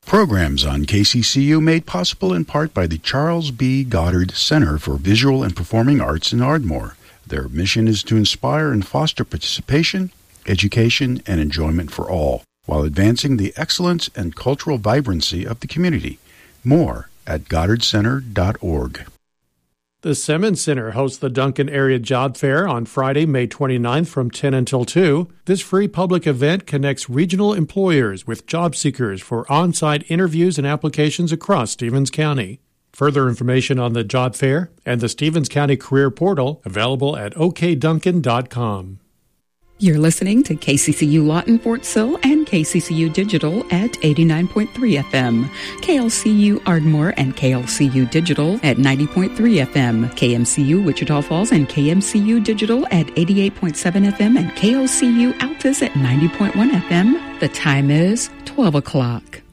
Programs on KCCU made possible in part by the Charles B. Goddard Center for Visual and Performing Arts in Ardmore. Their mission is to inspire and foster participation, education, and enjoyment for all, while advancing the excellence and cultural vibrancy of the community. More at goddardcenter.org. The Simmons Center hosts the Duncan Area Job Fair on Friday, May 29th from 10 until 2. This free public event connects regional employers with job seekers for on-site interviews and applications across Stevens County. Further information on the job fair and the Stevens County Career Portal available at okduncan.com. You're listening to KCCU Lawton Fort Sill and KCCU Digital at 89.3 FM, KLCU Ardmore and KLCU Digital at 90.3 FM, KMCU Wichita Falls and KMCU Digital at 88.7 FM, and KOCU Altus at 90.1 FM. The time is 12 o'clock.